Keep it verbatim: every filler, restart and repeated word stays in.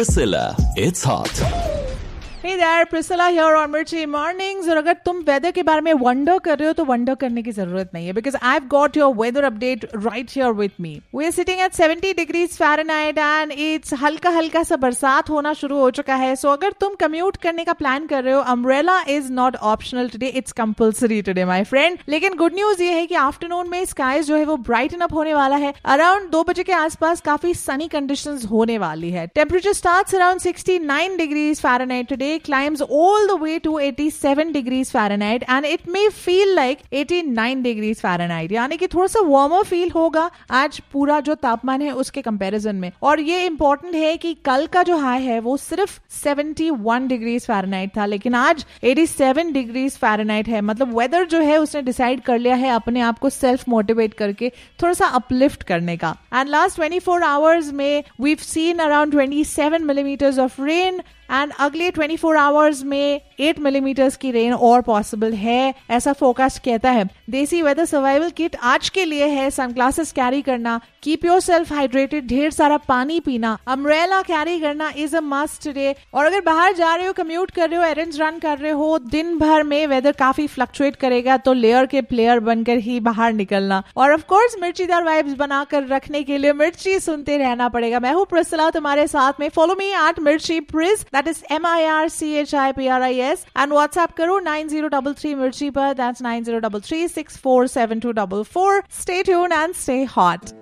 Priscilla, it's hot. Hey there, Priscilla here on Mirchi Mornings. और अगर तुम weather के बारे में वंडर कर रहे हो तो वंडर करने की जरूरत नहीं है, because I've got your weather update right here with me. We're sitting at seventy degrees Fahrenheit and it's हल्का हल्का सा बरसात होना शुरू हो चुका है. So अगर तुम कम्यूट करने का प्लान कर रहे हो, umbrella is not optional today, it's compulsory today, my friend. लेकिन गुड न्यूज ये है कि आफ्टरनून में स्काइज जो है वो ब्राइटन अप होने वाला है. अराउंड दो बजे के आसपास काफी सनी कंडीशंस होने वाली है. Temperature starts around sixty-nine degrees Fahrenheit today, climbs all the way to eighty-seven degrees Fahrenheit and it may feel like eighty-nine degrees Fahrenheit, यानी कि थोड़ा सा वार्मर फील होगा आज पूरा जो तापमान है उसके कंपैरिजन में. और ये इंपॉर्टेंट है कि कल का जो हाई है वो सिर्फ seventy-one degrees Fahrenheit था, लेकिन आज eighty-seven degrees Fahrenheit है. मतलब वेदर जो है उसने डिसाइड कर लिया है अपने आप को सेल्फ मोटिवेट करके थोड़ा सा अपलिफ्ट करने का. एंड लास्ट twenty-four आवर्स में we've seen around twenty-seven millimeters of rain and अगले twenty-four आवर्स में eight millimeters की रेन और पॉसिबल है, ऐसा फोरकास्ट कहता है. देसी वेदर सर्वाइवल किट आज के लिए है सनग्लासेस कैरी करना, कीप योर सेल्फ हाइड्रेटेड, ढेर सारा पानी पीना, अम्ब्रेला कैरी करना इज अ मस्ट टुडे. और अगर बाहर जा रहे हो, कम्यूट कर रहे हो, एरेंड्स रन कर रहे हो, दिन भर में वेदर काफी फ्लक्चुएट करेगा तो लेयर के प्लेयर बनकर ही बाहर निकलना. और ऑफ कोर्स मिर्चीदार वाइब्स बनाकर रखने के लिए मिर्ची सुनते रहना पड़ेगा. मैं हूँ प्रिस्सिला तुम्हारे साथ में. फॉलो मी एट मिर्ची प्रिस, that is M I R C H I P R I S, and WhatsApp करो nine zero three three मिर्ची पर, that's nine zero three three six four seven two four four. Stay tuned and stay hot.